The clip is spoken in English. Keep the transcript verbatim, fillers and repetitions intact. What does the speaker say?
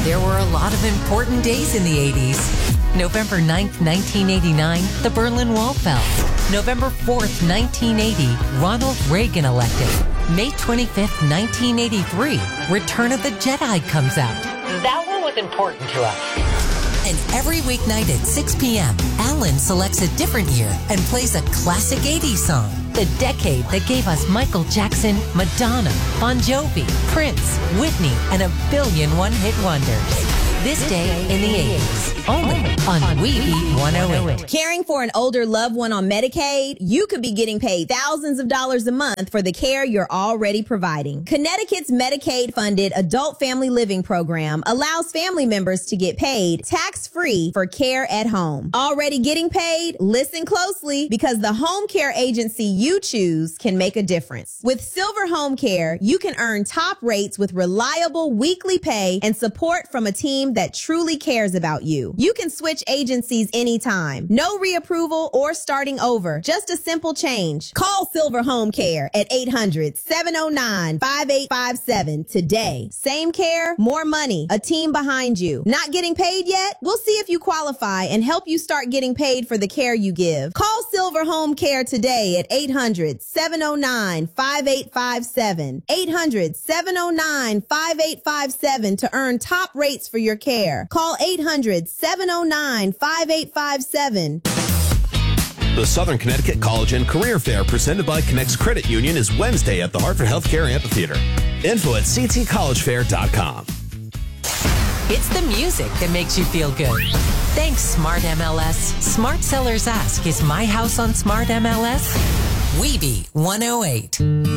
There were a lot of important days in the eighties. November ninth, nineteen eighty-nine, the Berlin Wall fell. November fourth, nineteen eighty, Ronald Reagan elected. May twenty-fifth, nineteen eighty-three, Return of the Jedi comes out. That one was important to us. And every weeknight at six p.m., Alan selects a different year and plays a classic eighties song. The decade that gave us Michael Jackson, Madonna, Bon Jovi, Prince, Whitney, and a billion one-hit wonders. This day in the eighties, only on Weebie one oh eight. Caring for an older loved one on Medicaid? You could be getting paid thousands of dollars a month for the care you're already providing. Connecticut's Medicaid-funded Adult Family Living Program allows family members to get paid tax-free for care at home. Already getting paid? Listen closely, because the home care agency you choose can make a difference. With Silver Home Care, you can earn top rates with reliable weekly pay and support from a team that truly cares about you. You can switch agencies anytime. No reapproval or starting over. Just a simple change. Call Silver Home Care at eight hundred, seven oh nine, five eight five seven today. Same care, more money, a team behind you. Not getting paid yet? We'll see if you qualify and help you start getting paid for the care you give. Call Silver Home Care today at eight hundred, seven oh nine, five eight five seven. eight hundred, seven oh nine, five eight five seven to earn top rates for your care. Call eight hundred, seven oh nine, five eight five seven. The Southern Connecticut College and Career Fair presented by Connects Credit Union is Wednesday at the Hartford Healthcare Amphitheater. Info at c t college fair dot com. It's the music that makes you feel good. Thanks, Smart M L S. Smart Sellers Ask, is my house on Smart M L S? Weebie one oh eight.